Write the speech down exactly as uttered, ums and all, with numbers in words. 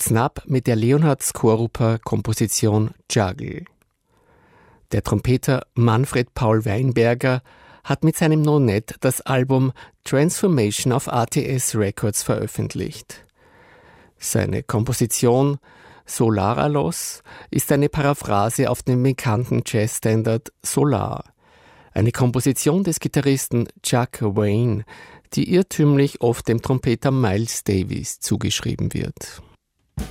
Znap mit der Leonhard Skorupa-Komposition Juggle. Der Trompeter Manfred Paul Weinberger hat mit seinem Nonet das Album Transformation auf A T S Records veröffentlicht. Seine Komposition Solaralos ist eine Paraphrase auf den bekannten Jazzstandard Solar, eine Komposition des Gitarristen Chuck Wayne, die irrtümlich oft dem Trompeter Miles Davis zugeschrieben wird.